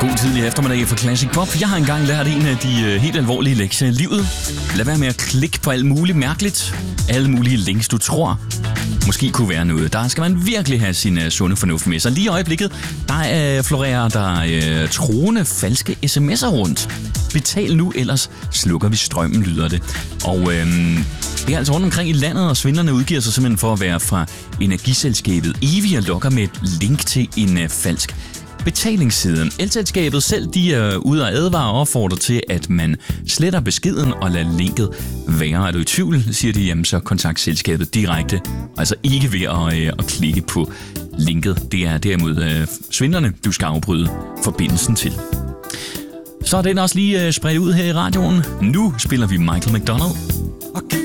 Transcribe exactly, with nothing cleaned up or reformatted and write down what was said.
God tidlig eftermiddag for Classic Pop. Jeg har engang lært en af de helt alvorlige lektier i livet. Lad være med at klikke på alt muligt mærkeligt. Alle mulige links, du tror måske kunne være noget. Der skal man virkelig have sin uh, sunde fornuft med sig. Lige i øjeblikket, der uh, florerer der uh, troende falske sms'er rundt. Betal nu, ellers slukker vi strømmen, lyder det. Og uh, det er altså rundt omkring i landet, og svindlerne udgiver sig simpelthen for at være fra energiselskabet Evi og lokker med et link til en uh, falsk betalingssiden. Elselskabet selv, de er ude og advare og opfordrer til, at man sletter beskeden og lader linket være. Er du i tvivl, siger de, jamen så kontakt selskabet direkte. Altså ikke ved at, øh, at klikke på linket. Det er derimod øh, svindlerne, du skal afbryde forbindelsen til. Så er den også lige øh, spredt ud her i radioen. Nu spiller vi Michael McDonald. Okay.